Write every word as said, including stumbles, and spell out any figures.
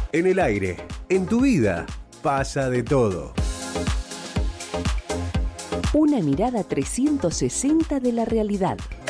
En el aire, en tu vida, pasa de todo. Una mirada trescientos sesenta de la realidad.